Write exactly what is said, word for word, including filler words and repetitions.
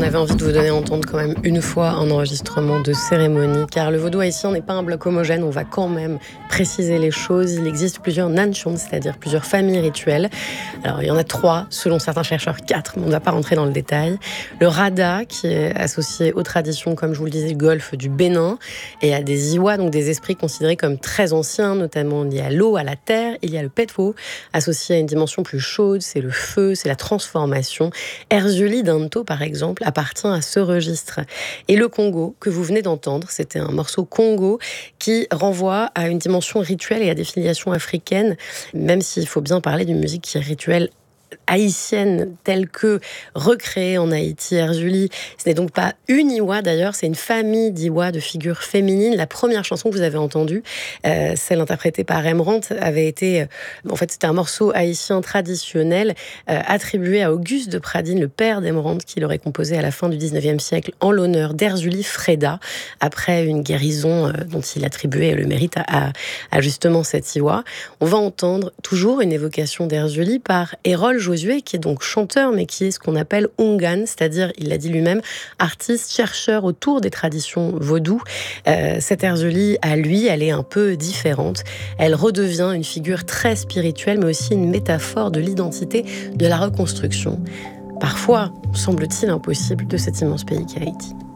j'avais envie de vous donner à entendre quand même une fois un enregistrement de cérémonie, car le vaudou haïtien n'est pas un bloc homogène, on va quand même préciser les choses. Il existe plusieurs nanchons, c'est-à-dire plusieurs familles rituelles. Alors il y en a trois, selon certains chercheurs quatre, mais on ne va pas rentrer dans le détail. Le rada, qui est associé aux traditions, comme je vous le disais, du golfe du Bénin, et à des iwa, donc des esprits considérés comme très anciens, notamment liés à l'eau, à la terre. Il y a le petwo, associé à une dimension plus chaude, c'est le feu, c'est la transformation. Erzuli Danto, par exemple, appartient à ce registre. Et le Congo, que vous venez d'entendre, c'était un morceau Congo qui renvoie à une dimension rituelle et à des filiations africaines, même s'il faut bien parler d'une musique qui est rituelle haïtienne telle que recréée en Haïti. Erzuli, ce n'est donc pas une Iwa d'ailleurs, c'est une famille d'Iwa, de figures féminines. La première chanson que vous avez entendue, euh, celle interprétée par Rembrandt, avait été, euh, en fait c'était un morceau haïtien traditionnel euh, attribué à Auguste de Pradines, le père d'Rembrandt, qui l'aurait composé à la fin du dix-neuvième siècle en l'honneur d'Erzuli Freda, après une guérison euh, dont il attribuait le mérite à, à, à justement cette Iwa. On va entendre toujours une évocation d'Erzuli par Hérol Josué, qui est donc chanteur, mais qui est ce qu'on appelle Ungan, c'est-à-dire, il l'a dit lui-même, artiste, chercheur autour des traditions vaudou. Euh, cette Erzuli, à lui, elle est un peu différente. Elle redevient une figure très spirituelle, mais aussi une métaphore de l'identité, de la reconstruction. Parfois, semble-t-il impossible, de cet immense pays qu'est Haïti.